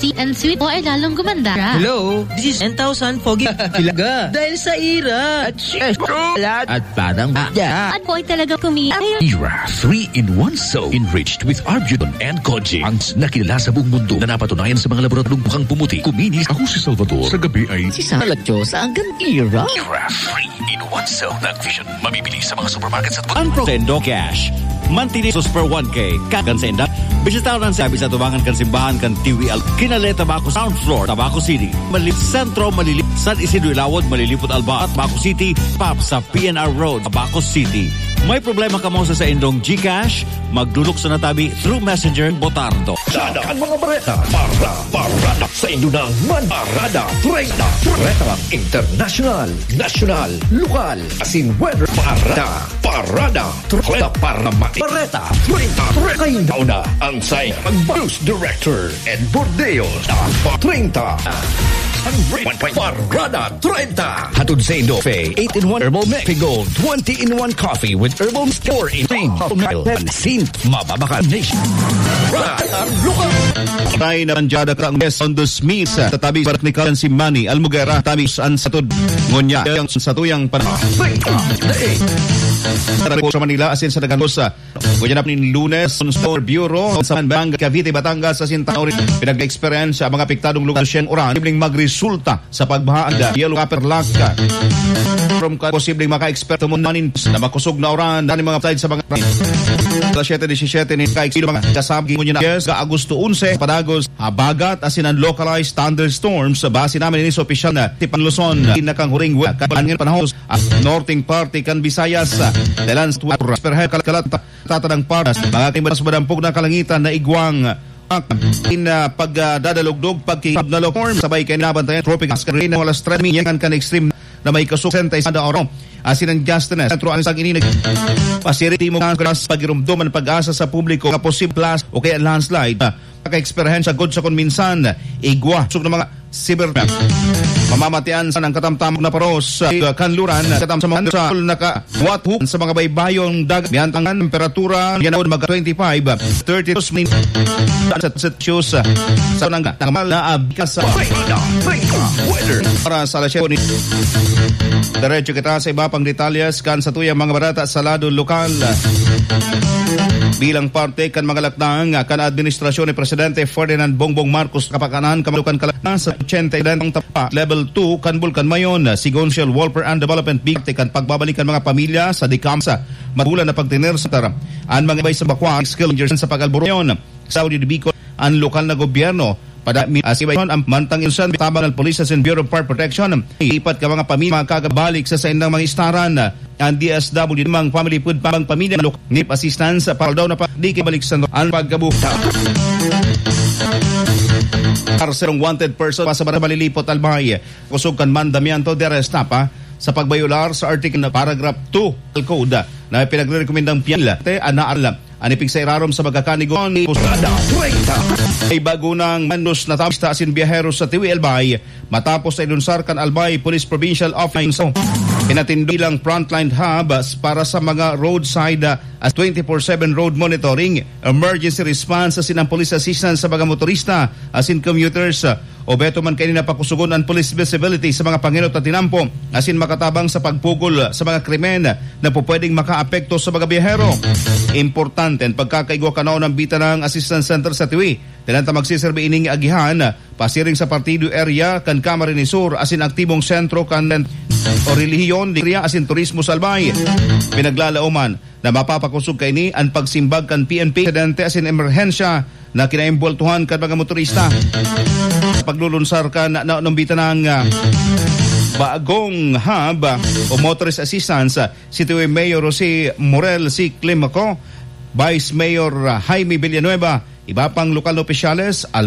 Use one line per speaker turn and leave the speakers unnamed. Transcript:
tasty and sweet mo ay lalong gumanda.
Hello, this is 10,000 Foggy Hilaga. Dahil sa Ira at chocolate at parang
At po ay talaga kumiaya.
Ira 3-in-1 soap enriched with arbutin and koji. Ang nakilala sa buong mundo na napatunayan sa mga laboratoriong mukhang pumuti. Kuminis ako si Salvador. Sa gabi ay
si Salatyosa hanggang Ira.
Ira 3-in-1 soap na vision. Mamibili sa mga supermarkets at
Unprocendo Cash. Mantini Super 1K. Kagan sa indak. Bisitaw ng sabi sa tubangan kan simbahan kan TVL. Kinale Tabaco Sound Floor, Tabaco City. Malilip Sentro, malilip San Isidro Ilawod, malilipot Alba at Tabaco City. Pap sa PNR Road, Tabaco City. May problema ka mo sa indong GCash? Magdulok sa natabi through Messenger Botardo.
Sada ang mga bareta para sa inyo ng Manbarada 30. Bareta international, national, lokal, asin weather parada 30 para Bareta 30. Kayo daw na ang say news director and Bordeos 30. Parada 30. Hatod sa Indofe 8-in-1 Herbal Mix Gold 20-in-1 coffee with herbal store in Sin Mababakan Nation.
Tay na nandiada ka ang best on the Smith. Tatabi barat ni Kalan si Manny Almugera. Tamis ang satod ngonya. Yang satuyang panahon. Sa Manila asin sa Daganos. Kuya na ni Lunes Store Bureau sa Banga Cavite Batangas sa Sintauri. Pinag-experience sa mga apektadong lugar siyang oran. Posibleng magresulta sa pagbahaan. Yellow Copper Lock. From posibleng maka-expert tumunanin na makusog na oran. Dani mga side sa mga 7-17 ni Kaikilo mga kasabi mo nyo na yes, Agosto 11 Padagos habagat asin ang localized thunderstorms sa base namin ini sa opisyal na Tipan Luzon kinakang huring kapalangan panahon at northing party kan Visayas dalan perhe kalat tatadang paras mga timbas madampog na kalangitan na igwang in pagdadalugdog pagkikab na low form sabay kayo nabantayan tropic askarina wala streaming yan kan extreme na may kasuksen tayo sa daorong asin ang Justin sentro ang isang ininig pasiriti mo ang keras pagirumduman pag-asa sa publiko na posible o kaya landslide pagka-experience good sa minsan igwa sug ng mga cyber mamamatian sa ng katamtamog na paros kanluran katamtamog sa naka-wathook sa mga baybayong dagat biyantangan temperatura yanawad mag-25 32 Celsius sa nanggamal na abikas sa weather para sa alas 7 diretso kita sa iba pang detalyes kan sa tuyang mga barata sa lado lokal bilang parte kan mga lakdang kan administrasyon ni Presidente Ferdinand Bongbong Marcos kapakanan kamalukan kalakna sa 80 ang tapa level 2 kan Bulkan Mayon Sequential Welfare and Development Big kan pagbabalikan mga pamilya sa Dikamsa magulan na pagtiner sa tara ang mga ibay sa bakwa skill sa pagalburayon Saudi de Bicol ang lokal na gobyerno pada asibayon ang mantang insan tabang ng Police and Bureau of Fire Protection ipat ka mga pamilya makakabalik sa indang mga istaran ang DSW mang family food pabang pamilya nip assistance para daw na di balik sa ang pagkabuta Arserong wanted person sa malilipot albay kusog kan mandamiento de arresta pa sa pagbayular sa article na paragraph 2 del code na pinagrekomendang piyala anaalam anipig sa irarom sa magkakanigon ni Pusada 30 ay bago ng mandos na tapos asin biyaheros sa Tiwi Albay matapos ay lunsar kan Albay Police Provincial Office pinatindilang frontline hub para sa mga roadside as 24/7 road monitoring emergency response asin ang police assistance sa mga motorista asin commuters o beto man kanina pakusugon ang police visibility sa mga panginot at tinampo asin makatabang sa pagpugol sa mga krimen na po pwedeng makaapekto sa mga biyahero. Importante ang pagkakaigwa kanaw ng bita ng assistance center sa Tiwi. Tinanta magsiserbi ining agihan pasiring sa partido area kan Camarines Sur asin aktibong sentro kan o relihiyon di asin turismo sa Albay. Pinaglalauman na mapapakusog kay ni ang pagsimbag kan PNP aksidente asin emerhensya na kinaimbultuhan kan mga motorista. Paglulunsar ka na nombita ng bagong hub o motorist assistance si Tiwi Mayor Jose Morel C. Climaco, Vice Mayor Jaime Villanueva, iba pang lokal na opisyales